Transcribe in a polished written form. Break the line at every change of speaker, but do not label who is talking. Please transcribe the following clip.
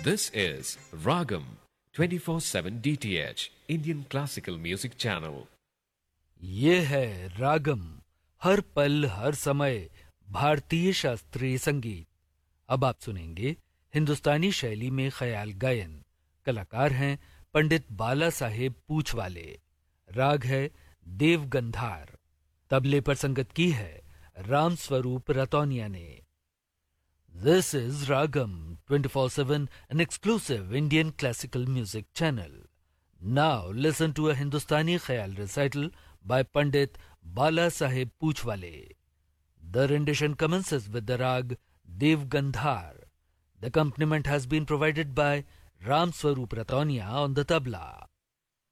This is Ragam 24/7 DTH Indian Classical Music Channel.
ये है रागम, हर पल हर समय भारतीय शास्त्रीय संगीत। अब आप सुनेंगे हिंदुस्तानी शैली में ख्याल गायन। कलाकार हैं पंडित बाला साहेब पूछवाले। राग है देवगंधार। तबले पर संगत की है राम स्वरूप रतौनिया ने। This is Ragam 24/7, an exclusive Indian classical music channel. Now listen to a Hindustani Khayal recital by Pandit Bala Saheb Poochwale. The rendition commences with the rag Devgandhar. The accompaniment has been provided by Ram Swaroop Ratonia on the tabla.